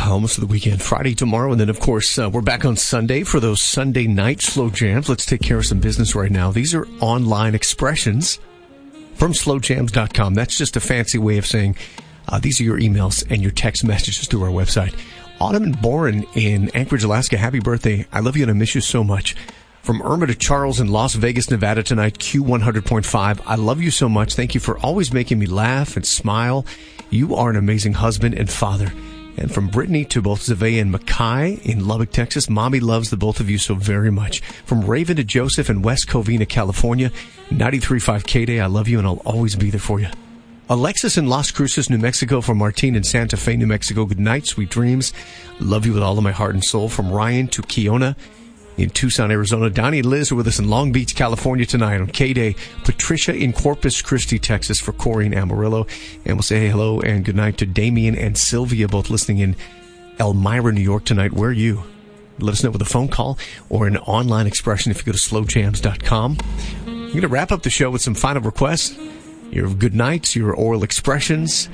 Almost to the weekend. Friday tomorrow, and then, of course, we're back on Sunday for those Sunday night slow jams. Let's take care of some business right now. These are online expressions from slowjams.com. That's just a fancy way of saying these are your emails and your text messages through our website. Autumn and Boren in Anchorage, Alaska, happy birthday. I love you and I miss you so much. From Irma to Charles in Las Vegas, Nevada tonight, Q100.5. I love you so much. Thank you for always making me laugh and smile. You are an amazing husband and father. And from Brittany to both Zave and Mackay in Lubbock, Texas, Mommy loves the both of you so very much. From Raven to Joseph in West Covina, California, 93.5 K-Day, I love you and I'll always be there for you. Alexis in Las Cruces, New Mexico. From Martine in Santa Fe, New Mexico, good night, sweet dreams. Love you with all of my heart and soul. From Ryan to Kiona in Tucson, Arizona. Donnie and Liz are with us in Long Beach, California tonight on K-Day. Patricia in Corpus Christi, Texas for Corey and Amarillo. And we'll say hey, hello and good night to Damien and Sylvia, both listening in Elmira, New York tonight. Where are you? Let us know with a phone call or an online expression if you go to slowjams.com. I'm going to wrap up the show with some final requests. Your good nights, your oral expressions,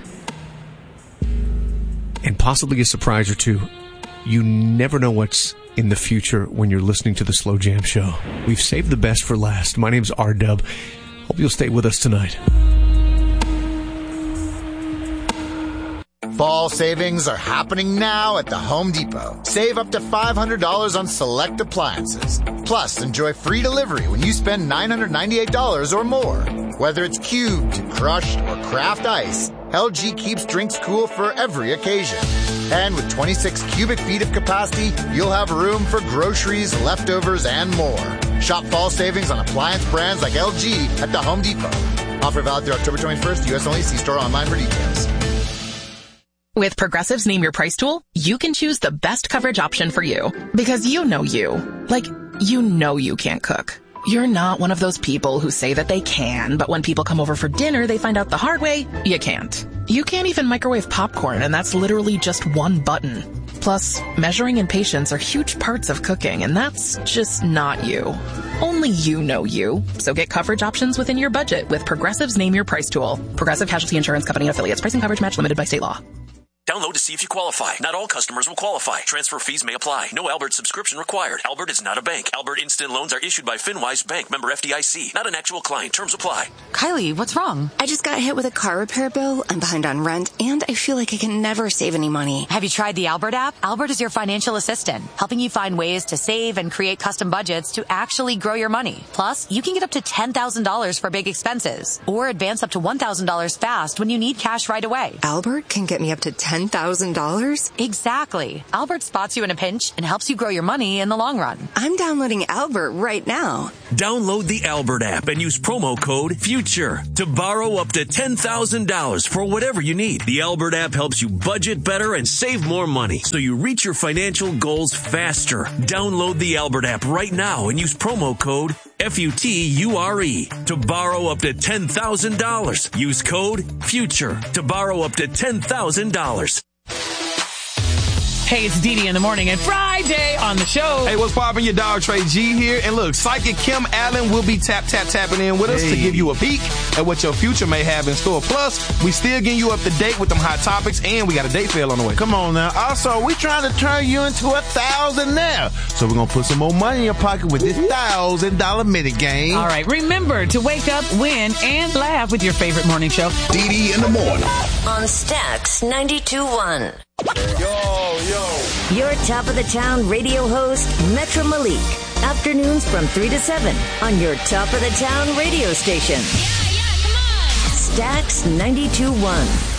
and possibly a surprise or two. You never know what's in the future when you're listening to the Slow Jam Show. We've saved the best for last. My name's R-Dub. Hope you'll stay with us tonight. Fall savings are happening now at the Home Depot. Save up to $500 on select appliances. Plus, enjoy free delivery when you spend $998 or more. Whether it's cubed, crushed, or craft ice, LG keeps drinks cool for every occasion. And with 26 cubic feet of capacity, you'll have room for groceries, leftovers, and more. Shop fall savings on appliance brands like LG at the Home Depot. Offer valid through October 21st, U.S. only. See store online for details. With Progressive's Name Your Price tool, you can choose the best coverage option for you. Because you know you. Like, you know you can't cook. You're not one of those people who say that they can, but when people come over for dinner, they find out the hard way, you can't. You can't even microwave popcorn, and that's literally just one button. Plus, measuring and patience are huge parts of cooking, and that's just not you. Only you know you. So get coverage options within your budget with Progressive's Name Your Price tool. Progressive Casualty Insurance Company and Affiliates. Pricing coverage match limited by state law. Download to see if you qualify. Not all customers will qualify. Transfer fees may apply. No Albert subscription required. Albert is not a bank. Albert Instant Loans are issued by FinWise Bank, member FDIC. Not an actual client. Terms apply. Kylie, what's wrong? I just got hit with a car repair bill. I'm behind on rent, and I feel like I can never save any money. Have you tried the Albert app? Albert is your financial assistant, helping you find ways to save and create custom budgets to actually grow your money. Plus, you can get up to $10,000 for big expenses, or advance up to $1,000 fast when you need cash right away. Albert can get me up to $10,000? Exactly. Albert spots you in a pinch and helps you grow your money in the long run. I'm downloading Albert right now. Download the Albert app and use promo code FUTURE to borrow up to $10,000 for whatever you need. The Albert app helps you budget better and save more money so you reach your financial goals faster. Download the Albert app right now and use promo code FUTURE to borrow up to $10,000. Use code FUTURE to borrow up to $10,000. Hey, it's Dee Dee in the morning and Friday on the show. Hey, what's poppin'? Your dog Trey G here. And look, psychic Kim Allen will be tapping in with us to give you a peek at what your future may have in store. Plus, we still getting you up to date with them hot topics, and we got a date fail on the way. Come on now. Also, we trying to turn you into $1,000 now. So we're going to put some more money in your pocket with this $1,000 minute game. All right. Remember to wake up, win, and laugh with your favorite morning show. Dee Dee in the morning. On Stax 92.1. Yo. Your top of the town radio host, Metro Malik. Afternoons from 3 to 7 on your top of the town radio station. Yeah, come on. Stax 92.1.